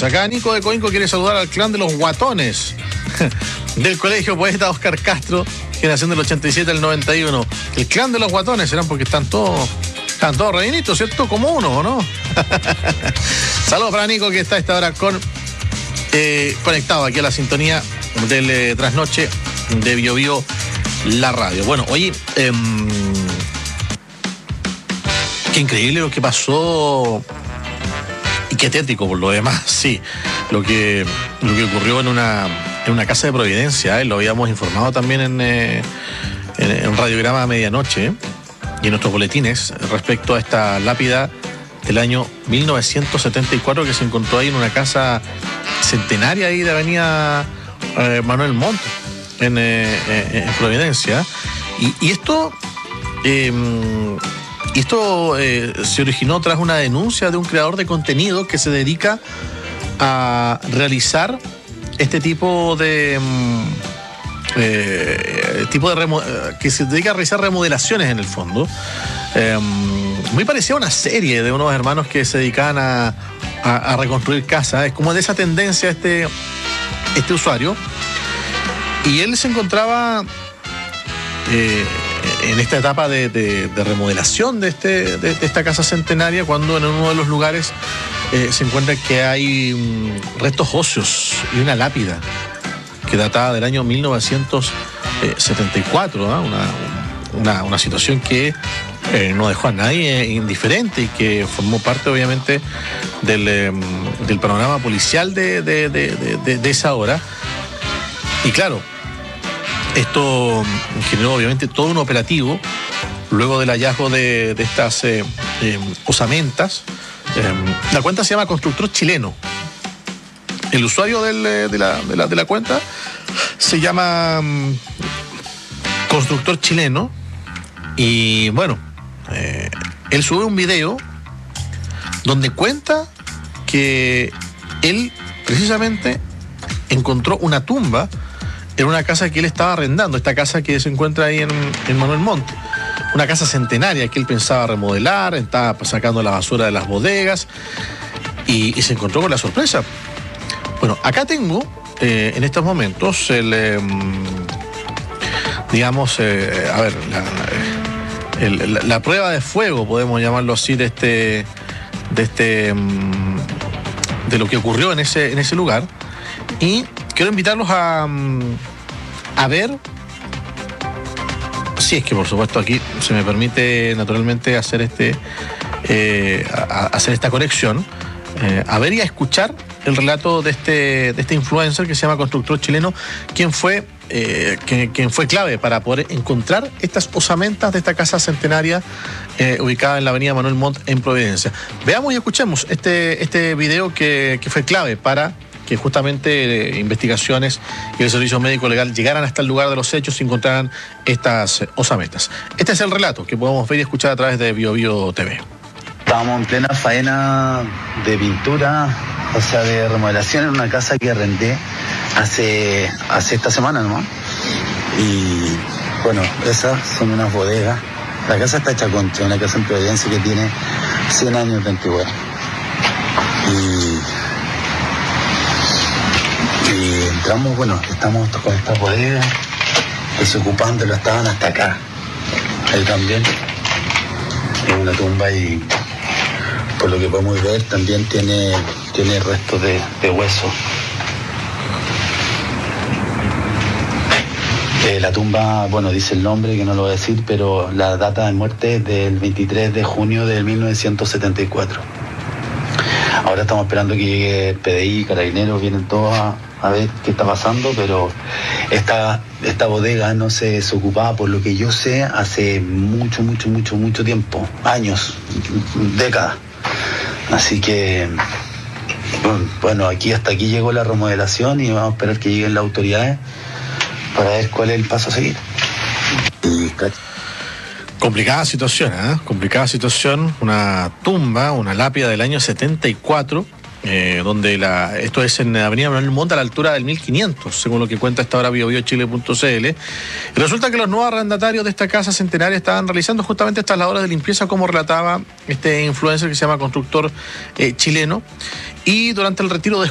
Acá Nico de Coinco quiere saludar al clan de los guatones del colegio Poeta Oscar Castro, generación del 87 al 91. El clan de los guatones serán porque están todos reinitos, ¿cierto? Como uno, ¿no? Saludos para Nico, que está a esta hora conectado aquí a la sintonía del trasnoche de Bio Bio, la radio. Bueno, oye, qué increíble lo que pasó y qué tétrico por lo demás, sí. Lo que ocurrió en una casa de Providencia, lo habíamos informado también en Radiograma a medianoche y en nuestros boletines respecto a esta lápida del año 1974 que se encontró ahí en una casa centenaria ahí de Avenida Manuel Montt en Providencia. Y esto se originó tras una denuncia de un creador de contenido que se dedica a realizar este tipo de que se dedica a realizar remodelaciones en el fondo, muy parecida a una serie de unos hermanos que se dedicaban a reconstruir casas. Es como de esa tendencia este usuario, y él se encontraba en esta etapa de remodelación de esta casa centenaria, cuando en uno de los lugares se encuentra que hay restos óseos y una lápida que databa del año 1974, una situación que no dejó a nadie indiferente y que formó parte obviamente del panorama policial de esa hora. Y claro, esto generó obviamente todo un operativo luego del hallazgo de estas osamentas. La cuenta se llama Constructor Chileno. El usuario de la cuenta se llama Constructor Chileno. Y bueno, él sube un video donde cuenta que él precisamente encontró una tumba en una casa que él estaba arrendando, esta casa que se encuentra ahí en Manuel Montt, una casa centenaria que él pensaba remodelar, estaba sacando la basura de las bodegas y se encontró con la sorpresa. Bueno, acá tengo en estos momentos la prueba de fuego, podemos llamarlo así, de lo que ocurrió en ese lugar. Y quiero invitarlos a ver, si es que por supuesto aquí se me permite naturalmente hacer esta conexión, a ver y a escuchar el relato de este influencer que se llama Constructor Chileno, quien fue clave para poder encontrar estas osamentas de esta casa centenaria ubicada en la avenida Manuel Montt en Providencia. Veamos y escuchemos este video que fue clave para que justamente investigaciones y el servicio médico legal llegaran hasta el lugar de los hechos y encontraran estas osamentas. Este es el relato que podemos ver y escuchar a través de Bio Bio TV. Estábamos en plena faena de pintura, o sea, de remodelación en una casa que arrendé hace esta semana nomás. Y bueno, esas son unas bodegas. La casa está hecha concha, una casa en Providencia que tiene 100 años de antigüedad. Y entramos, bueno, estamos con esta bodega, desocupándolo, estaban hasta acá. Ahí también es una tumba y por lo que podemos ver también tiene restos de hueso. La tumba, bueno, dice el nombre que no lo voy a decir, pero la data de muerte es del 23 de junio de 1974. Ahora estamos esperando que llegue el PDI, Carabineros, vienen todos a ver qué está pasando, pero esta bodega no se desocupaba, por lo que yo sé, hace mucho tiempo, años, décadas. Así que, bueno, hasta aquí llegó la remodelación y vamos a esperar que lleguen las autoridades para ver cuál es el paso a seguir. Complicada situación, una tumba, una lápida del año 74, donde esto es en Avenida Manuel Montt a la altura del 1500, según lo que cuenta esta hora biobiochile.cl. Y resulta que los nuevos arrendatarios de esta casa centenaria estaban realizando justamente estas labores de limpieza, como relataba este influencer que se llama Constructor Chileno, y durante el retiro